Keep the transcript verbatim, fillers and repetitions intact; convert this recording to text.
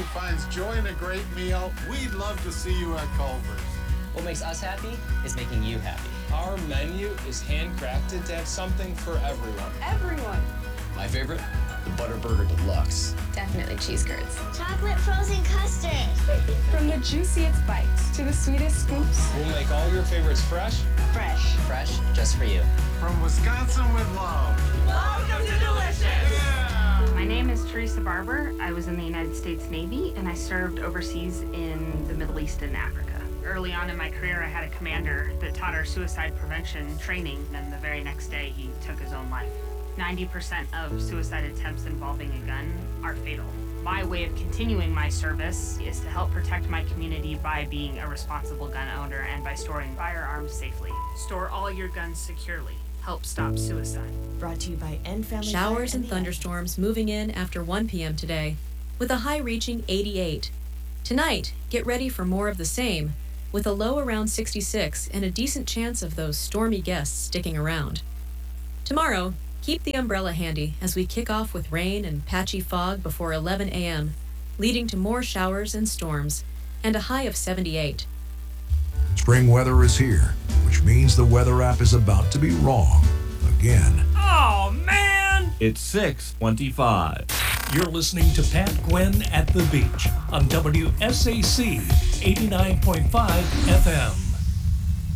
finds joy in a great meal, we'd love to see you at Culver's. What makes us happy is making you happy. Our menu is handcrafted to have something for everyone. Everyone. My favorite? The Butter Burger Deluxe. Definitely cheese curds. Chocolate frozen custard. From the juiciest bites to the sweetest scoops. We'll make all your favorites fresh. Fresh. Fresh just for you. From Wisconsin with love. Welcome to Delicious. Yeah. My name is Teresa Barber. I was in the United States Navy and I served overseas in the Middle East and Africa. Early on in my career, I had a commander that taught our suicide prevention training, and the very next day he took his own life. ninety percent of suicide attempts involving a gun are fatal. My way of continuing my service is to help protect my community by being a responsible gun owner and by storing firearms safely. Store all your guns securely. Help stop suicide. Brought to you by End Family. Showers and thunderstorms moving in after one p.m. today, with a high reaching eighty-eight. Tonight, get ready for more of the same, with a low around sixty-six and a decent chance of those stormy gusts sticking around. Tomorrow, keep the umbrella handy as we kick off with rain and patchy fog before eleven a.m., leading to more showers and storms, and a high of seventy-eight. Spring weather is here, which means the weather app is about to be wrong again. Oh, man! It's six twenty-five. You're listening to Pat Gwynn at the Beach on W S A C eighty-nine point five F M.